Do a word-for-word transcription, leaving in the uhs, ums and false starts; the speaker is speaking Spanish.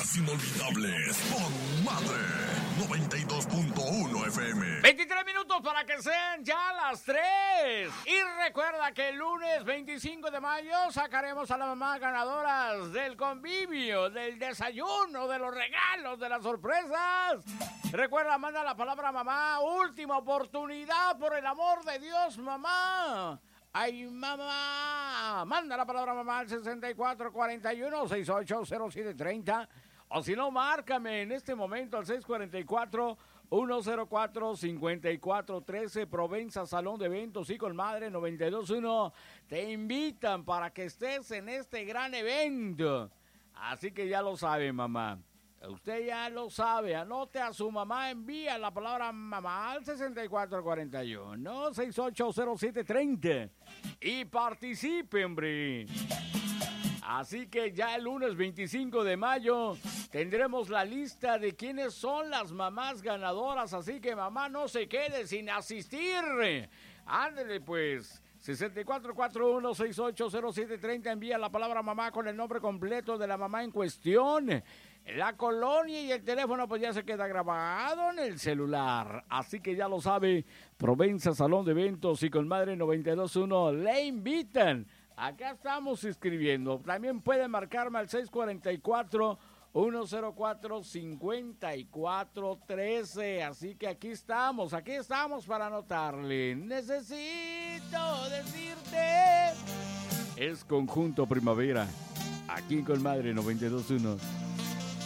Las inolvidables con Madre noventa y dos punto uno F M. veintitrés minutos para que sean ya las tres. Y recuerda que el lunes veinticinco de mayo sacaremos a las mamás ganadoras del convivio, del desayuno, de los regalos, de las sorpresas. Recuerda, manda la palabra mamá. Última oportunidad, por el amor de Dios, mamá. ¡Ay, mamá! Manda la palabra mamá al sesenta y cuatro cuarenta y uno, sesenta y ocho cero siete treinta. O si no, márcame en este momento al seis cuarenta y cuatro, ciento cuatro, cincuenta y cuatro trece. Provenza Salón de Eventos y Colmadre noventa y dos punto uno. Te invitan para que estés en este gran evento. Así que ya lo sabe, mamá. Usted ya lo sabe, anote a su mamá, envía la palabra mamá al sesenta y cuatro cuarenta y uno, sesenta y ocho cero siete treinta y participe, hombre. Así que ya el lunes veinticinco de mayo tendremos la lista de quiénes son las mamás ganadoras, así que mamá no se quede sin asistir. Ándele pues. sesenta y cuatro cuarenta y uno, sesenta y ocho cero siete treinta, envía la palabra mamá con el nombre completo de la mamá en cuestión. La colonia y el teléfono pues ya se queda grabado en el celular. Así que ya lo sabe, Provenza Salón de Eventos y Colmadre noventa y dos punto uno le invitan. Acá estamos escribiendo. También puede marcarme al seis cuarenta y cuatro, ciento cuatro, cincuenta y cuatro trece. Así que aquí estamos, aquí estamos para anotarle. Necesito decirte. Es Conjunto Primavera, aquí en Colmadre noventa y dos punto uno.